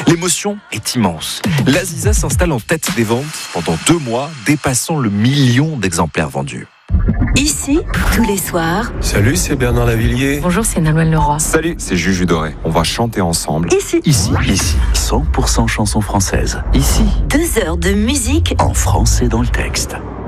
L'émotion est immense. L'Aziza s'installe en tête des ventes pendant 2 mois, dépassant le 1 million d'exemplaires vendus. Ici, tous les soirs. Salut, c'est Bernard Lavillier. Bonjour, c'est Nolwenn Leroy. Salut, c'est Juju Doré. On va chanter ensemble. Ici. 100% chansons françaises. Ici, 2 heures de musique en français dans le texte.